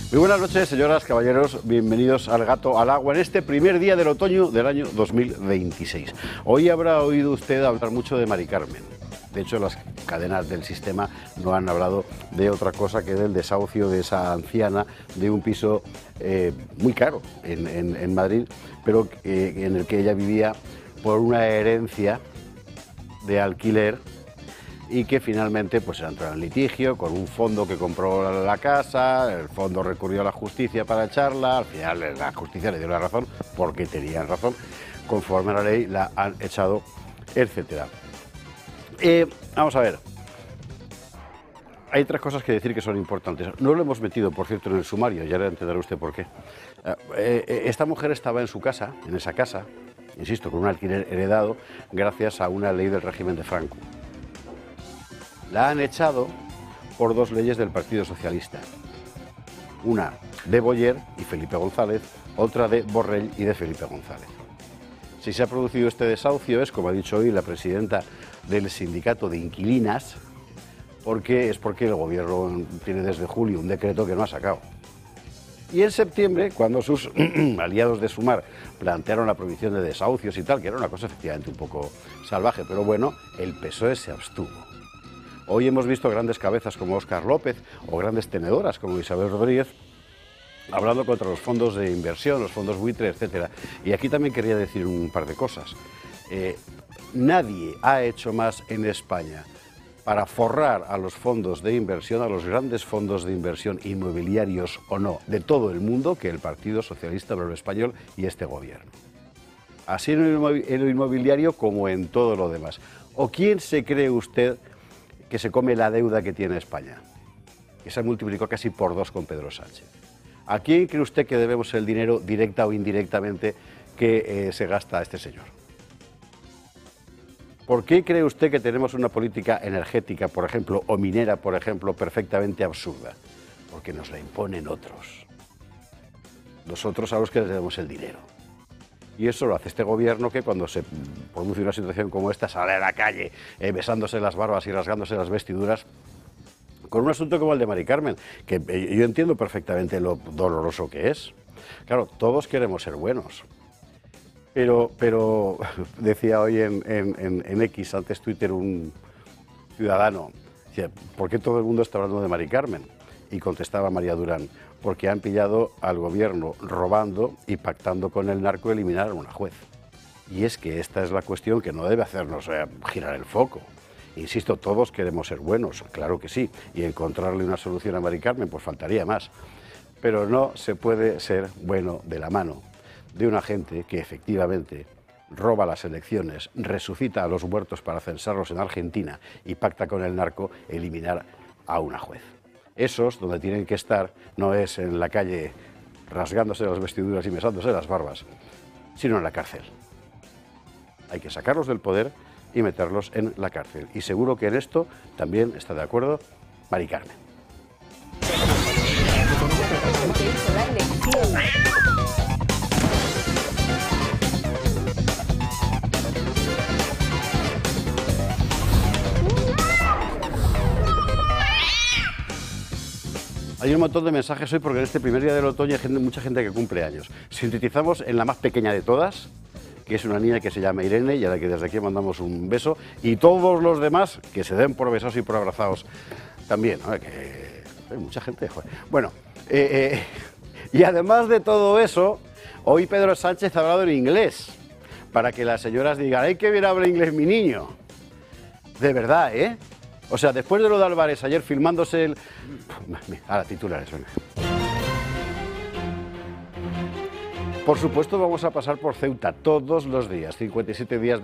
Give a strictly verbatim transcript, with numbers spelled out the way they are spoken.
Muy buenas noches, señoras, caballeros, bienvenidos al Gato al Agua en este primer día del otoño del año dos mil veintiséis. Hoy habrá oído usted hablar mucho de Mari Carmen. De hecho, las cadenas del sistema no han hablado de otra cosa que del desahucio de esa anciana de un piso eh, muy caro en, en, en Madrid, pero eh, en el que ella vivía por una herencia de alquiler y que finalmente pues entró en litigio con un fondo que compró la casa, el fondo recurrió a la justicia para echarla, al final la justicia le dio la razón porque tenían razón, conforme a la ley la han echado, etcétera. Eh, vamos a ver, hay tres cosas que decir que son importantes. No lo hemos metido, por cierto, en el sumario, ya le entenderá usted por qué. Eh, eh, esta mujer estaba en su casa, en esa casa, insisto, con un alquiler heredado, gracias a una ley del régimen de Franco. La han echado por dos leyes del Partido Socialista. Una de Boyer y Felipe González, otra de Borrell y de Felipe González. Si se ha producido este desahucio es, como ha dicho hoy la presidenta del sindicato de inquilinas, porque es porque el gobierno tiene desde julio un decreto que no ha sacado. Y en septiembre, cuando sus aliados de Sumar plantearon la prohibición de desahucios y tal, que era una cosa efectivamente un poco salvaje, pero bueno, el P S O E se abstuvo. Hoy hemos visto grandes cabezas como Óscar López o grandes tenedoras como Isabel Rodríguez hablando contra los fondos de inversión, los fondos buitre, etcétera. Y aquí también quería decir un par de cosas. Eh, nadie ha hecho más en España para forrar a los fondos de inversión, a los grandes fondos de inversión inmobiliarios o no, de todo el mundo, que el Partido Socialista Obrero Español y este gobierno. Así en lo inmobiliario como en todo lo demás. ¿O quién se cree usted que se come la deuda que tiene España, que se multiplicó casi por dos con Pedro Sánchez? ¿A quién cree usted que debemos el dinero, directa o indirectamente, que eh, se gasta este señor? ¿Por qué cree usted que tenemos una política energética, por ejemplo, o minera, por ejemplo, perfectamente absurda? Porque nos la imponen otros. Nosotros a los que les debemos el dinero. Y eso lo hace este gobierno que cuando se produce una situación como esta sale a la calle eh, besándose las barbas y rasgándose las vestiduras con un asunto como el de Mari Carmen, que eh, yo entiendo perfectamente lo doloroso que es. Claro, todos queremos ser buenos, pero, pero decía hoy en, en, en X, antes Twitter, un ciudadano, decía, ¿por qué todo el mundo está hablando de Mari Carmen? Y contestaba María Durán, porque han pillado al gobierno robando y pactando con el narco eliminar a una juez. Y es que esta es la cuestión que no debe hacernos eh, girar el foco. Insisto, todos queremos ser buenos, claro que sí, y encontrarle una solución a Mari Carmen, pues faltaría más. Pero no se puede ser bueno de la mano de una gente que efectivamente roba las elecciones, resucita a los muertos para censarlos en Argentina y pacta con el narco eliminar a una juez. Esos, donde tienen que estar, no es en la calle rasgándose las vestiduras y besándose las barbas, sino en la cárcel. Hay que sacarlos del poder y meterlos en la cárcel. Y seguro que en esto también está de acuerdo Mari Carmen. Hay un montón de mensajes hoy porque en este primer día del otoño hay gente, mucha gente que cumple años. Sintetizamos en la más pequeña de todas, que es una niña que se llama Irene y a la que desde aquí mandamos un beso, y todos los demás que se den por besados y por abrazados también, ¿no? Que hay mucha gente, joder. Bueno, eh, eh, y además de todo eso, hoy Pedro Sánchez ha hablado en inglés, para que las señoras digan, ¡ay, qué bien habla inglés mi niño! De verdad, ¿eh? O sea, después de lo de Álvarez ayer filmándose el... Ahora, titulares, venga. Por supuesto, vamos a pasar por Ceuta todos los días, cincuenta y siete días